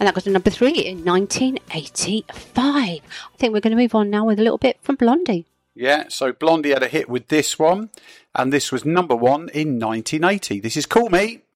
And that was number 3 in 1985. I think we're going to move on now with a little bit from Blondie. Yeah, so Blondie had a hit with this one, and this was number 1 in 1980. This is Call Me.